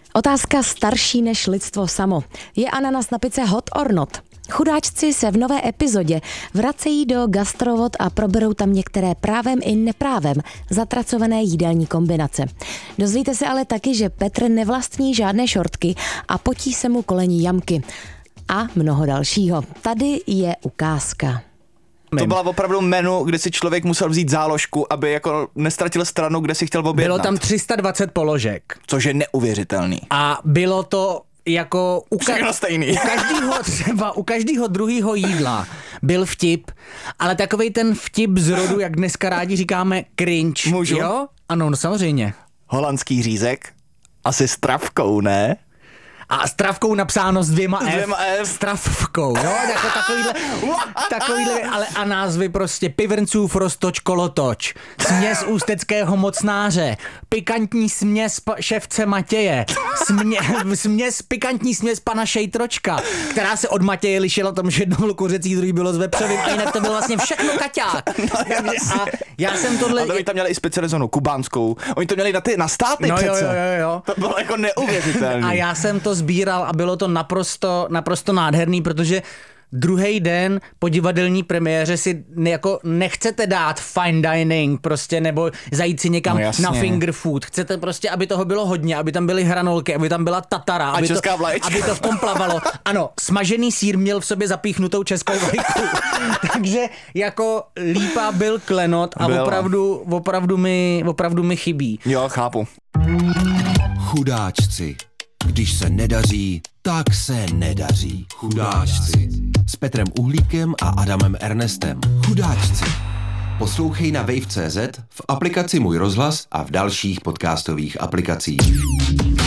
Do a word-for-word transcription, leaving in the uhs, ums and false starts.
Otázka starší než lidstvo samo. Je ananas na pice hot or not? Chudáčci se v nové epizodě vracejí do gastrovod a proberou tam některé právem i neprávem zatracované jídelní kombinace. Dozvíte se ale taky, že Petr nevlastní žádné šortky a potí se mu kolení jamky. A mnoho dalšího. Tady je ukázka. To byla opravdu menu, kde si člověk musel vzít záložku, aby jako nestratil stranu, kde si chtěl objednat. Bylo tam tři sta dvacet položek. Což je neuvěřitelný. A bylo to jako u, ka- stejný. u každého třeba u každého druhého jídla byl vtip, ale takovej ten vtip z rodu, jak dneska rádi říkáme cringe. Můžu? Jo? Ano, no samozřejmě. Holandský řízek? Asi s travkou, ne? A s travkou napsáno s dvěma F. Dvěma F. S travkou, jo? Jako takovýhle, takovýhle, ale a názvy prostě Pivrncův roztoč kolotoč, směs ústeckého mocnáře, pikantní směs pa- ševce Matěje, smě, směs, pikantní směs pana Šejtročka, která se od Matěje lišila tom, že jedno bylo kuřecí, druhý bylo s vepřovým a jinak to bylo vlastně všechno kaťák. No, a já jsem tohle... A to oni tam měli i specializovanou kubánskou. Oni to měli na ty na státy no, přece. Jo, jo, jo. To bylo jako neuvěřitelné. A já jsem to sbíral a bylo to naprosto, naprosto nádherný, protože druhý den po divadelní premiéře si jako nechcete dát fine dining prostě nebo zajít si někam no, na finger food. Chcete prostě, aby toho bylo hodně, aby tam byly hranolky, aby tam byla tatara, aby, to, aby to v tom plavalo. Ano, smažený sýr měl v sobě zapíchnutou českou vlajku. Takže jako lípa byl klenot a byl. opravdu, opravdu, mi, opravdu mi chybí. Jo, chápu. Chudáčci. Když se nedaří, tak se nedaří. Chudáčci. S Petrem Uhlíkem a Adamem Ernestem. Chudáčci. Poslouchej na wave tečka cé zet, v aplikaci Můj rozhlas a v dalších podcastových aplikacích.